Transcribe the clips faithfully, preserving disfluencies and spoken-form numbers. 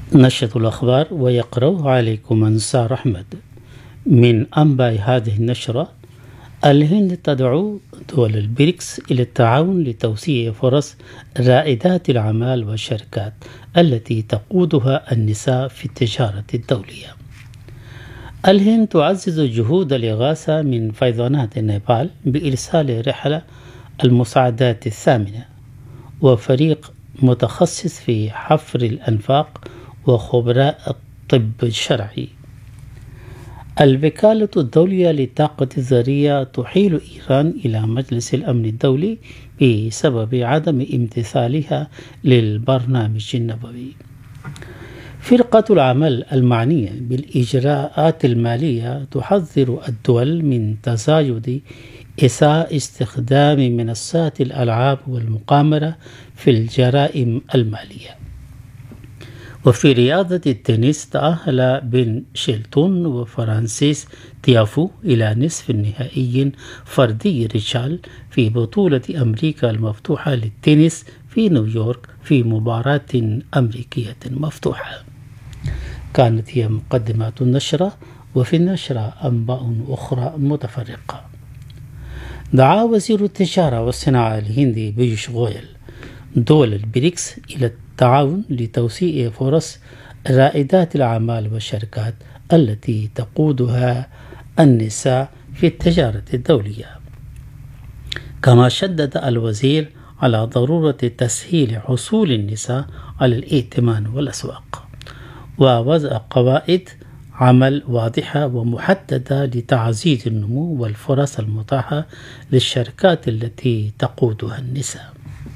نشرة الأخبار ويقرأ عليكم أنصار أحمد. من أنباء هذه النشرة: الهند تدعو دول البريكس إلى التعاون لتوسيع فرص رائدات الأعمال والشركات التي تقودها النساء في التجارة الدولية. الهند تعزز جهود الإغاثة من فيضانات نيبال بإرسال رحلة المساعدات الثامنة وفريق متخصص في حفر الأنفاق وخبراء الطب الشرعي. الوكالة الدولية للطاقة الذرية تحيل إيران إلى مجلس الأمن الدولي بسبب عدم امتثالها للبرنامج النووي. فرقة العمل المعنية بالإجراءات المالية تحذر الدول من تزايد إساءة استخدام منصات الألعاب والمقامرة في الجرائم المالية. وفي رياضة التنس، تأهل بن شيلتون وفرانسيس تيافو إلى نصف النهائي فردي رجال في بطولة أمريكا المفتوحة للتنس في نيويورك في مباراة أمريكية مفتوحة. كانت هي مقدمات النشرة، وفي النشرة أنباء أخرى متفرقة. دعا وزير التجارة والصناعة الهندي بيوش غويل دول البريكس إلى التعاون لتوسيع فرص رائدات الأعمال والشركات التي تقودها النساء في التجارة الدولية. كما شدد الوزير على ضرورة تسهيل حصول النساء على الائتمان والأسواق، ووضع قواعد عمل واضحة ومحددة لتعزيز النمو والفرص المتاحة للشركات التي تقودها النساء.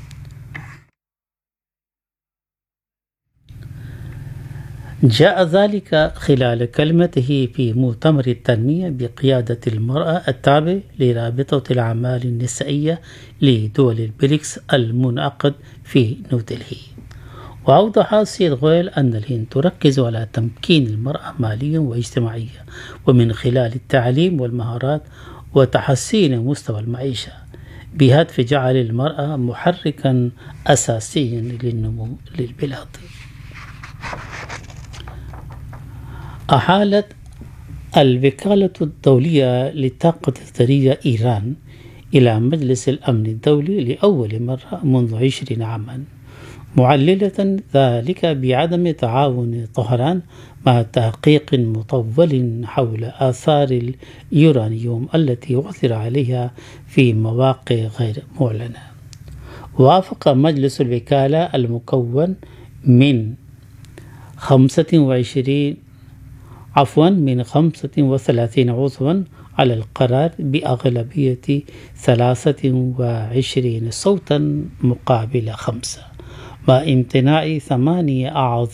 جاء ذلك خلال كلمته في مؤتمر التنمية بقيادة المرأة التابع لرابطة الأعمال النسائية لدول البريكس المنعقد في نيودلهي. وأوضح السيد غويل أن الهند تركز على تمكين المرأة ماليا واجتماعيا، ومن خلال التعليم والمهارات وتحسين مستوى المعيشة، بهدف جعل المرأة محركا أساسيا للنمو للبلاد. أحالت الوكالة الدولية للطاقة الذرية إيران إلى مجلس الأمن الدولي لأول مرة منذ عشرين عاما، معللة ذلك بعدم تعاون طهران مع تحقيق مطول حول آثار اليورانيوم التي عثر عليها في مواقع غير معلنة. وافق مجلس الوكالة المكون من خمسة وعشرين عفوا من خمسة وثلاثين عضوا على القرار بأغلبية ثلاثة وعشرين صوتا مقابل خمسة، مع امتناع ثمانية أعضاء